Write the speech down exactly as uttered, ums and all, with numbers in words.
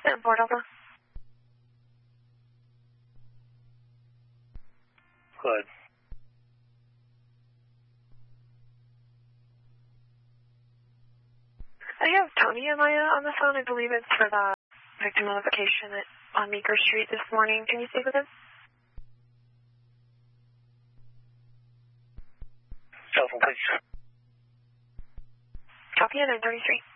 And Port Alpha. Good. I have Tony on, my, uh, on the phone. I believe it's for the victim notification at, on Meeker Street this morning. Can you speak with him? Cell phone, please. Copy at nine thirty-three.